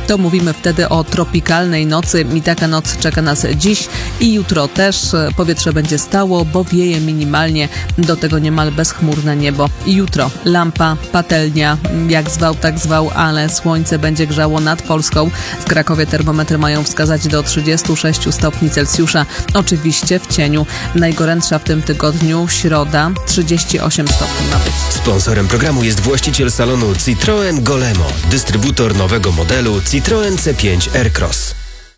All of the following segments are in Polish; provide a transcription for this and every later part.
to mówimy wtedy o tropikalnej nocy i taka noc czeka nas dziś i jutro też. Powietrze będzie stało, bo wieje minimalnie, do tego niemal bezchmurne niebo. I jutro lampa, patelnia, jak zwał, tak zwał, ale słońce będzie grzało nad Polską. W Krakowie termometry mają wskazać do 36 stopni Celsjusza. Oczywiście w cieniu. Najgorętsza w tym tygodniu środa, 38 stopni ma być. Sponsorem programu jest właściciel salonu Citroen Golemo, dystrybutor nowego modelu Citroen C5 Aircross.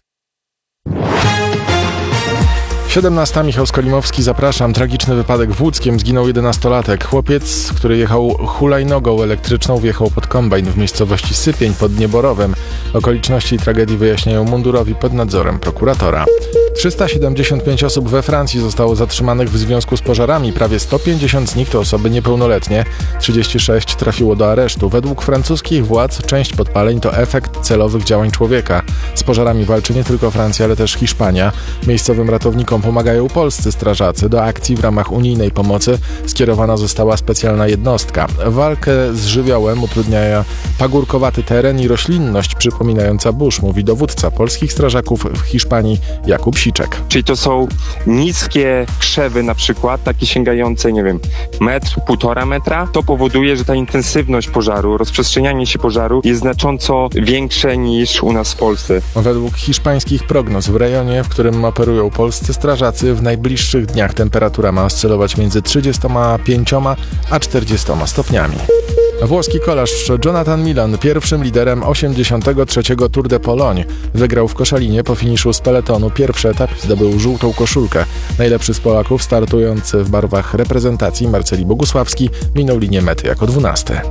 17. Michał Skolimowski, zapraszam. Tragiczny wypadek w Łódzkiem, zginął 11-latek. Chłopiec, który jechał hulajnogą elektryczną, wjechał pod kombajn w miejscowości Sypień pod Nieborowem. Okoliczności tragedii wyjaśniają mundurowi pod nadzorem prokuratora. 375 osób we Francji zostało zatrzymanych w związku z pożarami. Prawie 150 z nich to osoby niepełnoletnie. 36 trafiło do aresztu. Według francuskich władz część podpaleń to efekt celowych działań człowieka. Z pożarami walczy nie tylko Francja, ale też Hiszpania. Miejscowym ratownikom pomagają polscy strażacy. Do akcji w ramach unijnej pomocy skierowana została specjalna jednostka. Walkę z żywiołem utrudniają pagórkowaty teren i roślinność przypominająca burz, mówi dowódca polskich strażaków w Hiszpanii Jakub Siczek. Czyli to są niskie krzewy na przykład, takie sięgające, nie wiem, metr, 1,5 metra. To powoduje, że ta intensywność pożaru, rozprzestrzenianie się pożaru jest znacząco większe niż u nas w Polsce. Według hiszpańskich prognoz w rejonie, w którym operują polscy strażacy, w najbliższych dniach temperatura ma oscylować między 35 a 40 stopniami. Włoski kolarz Jonathan Milan, pierwszym liderem 83. Tour de Pologne, wygrał w Koszalinie po finiszu z peletonu. Pierwszy etap zdobył żółtą koszulkę. Najlepszy z Polaków, startujący w barwach reprezentacji, Marceli Bogusławski, minął linię mety jako 12.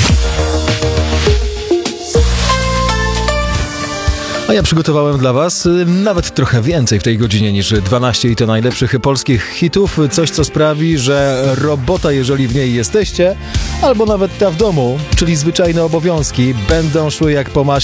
A ja przygotowałem dla Was nawet trochę więcej w tej godzinie niż 12 i to najlepszych polskich hitów. Coś, co sprawi, że robota, jeżeli w niej jesteście, albo nawet ta w domu, czyli zwyczajne obowiązki, będą szły jak po maśle.